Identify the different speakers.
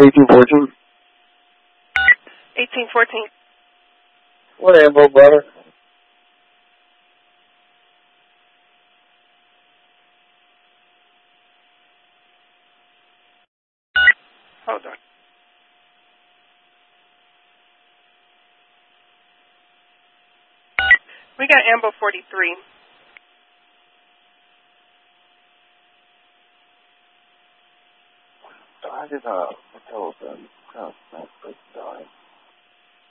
Speaker 1: 1814.
Speaker 2: 1814.
Speaker 1: What ammo, brother?
Speaker 2: Hold on. We got ammo 43.
Speaker 1: I did tell them.